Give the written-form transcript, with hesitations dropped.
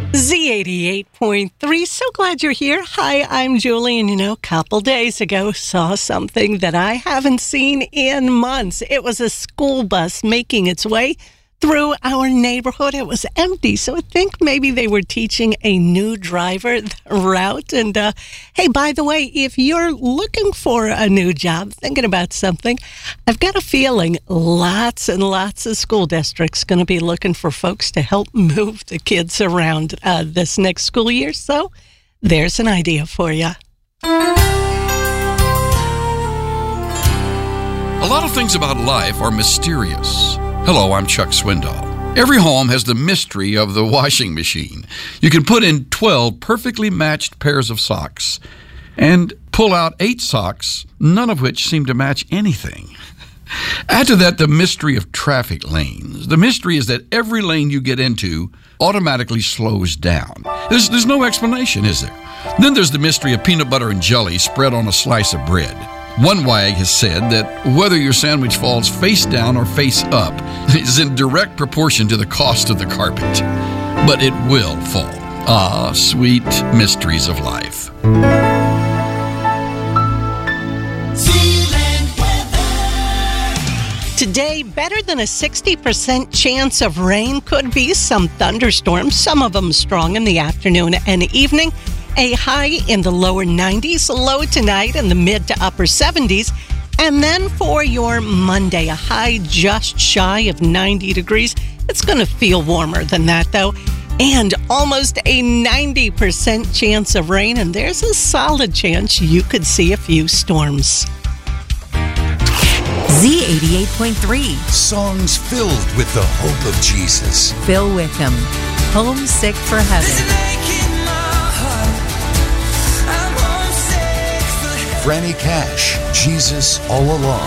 Z88.3. So glad you're here. Hi, I'm Julie. And a couple days ago, saw something that I haven't seen in months. It was a school bus making its way through our neighborhood. It was empty, so I think maybe they were teaching a new driver the route. And hey, by the way, if you're looking for a new job, thinking about something, I've got a feeling lots and lots of school districts going to be looking for folks to help move the kids around this next school year. So there's an idea for you. A lot of things about life are mysterious. Hello, I'm Chuck Swindoll. Every home has the mystery of the washing machine. You can put in 12 perfectly matched pairs of socks and pull out 8 socks, none of which seem to match anything. Add to that the mystery of traffic lanes. The mystery is that every lane you get into automatically slows down. There's no explanation, is there? Then there's the mystery of peanut butter and jelly spread on a slice of bread. One wag has said that whether your sandwich falls face down or face up is in direct proportion to the cost of the carpet. But it will fall. Ah, sweet mysteries of life. Today, better than a 60% chance of rain. Could be some thunderstorms, some of them strong in the afternoon and evening. A high in the lower 90s, low tonight in the mid to upper 70s. And then for your Monday, a high just shy of 90 degrees. It's going to feel warmer than that, though. And almost a 90% chance of rain. And there's a solid chance you could see a few storms. Z88.3. Songs filled with the hope of Jesus. Phil Wickham, Homesick for Heaven. Franny Cash, Jesus All Along.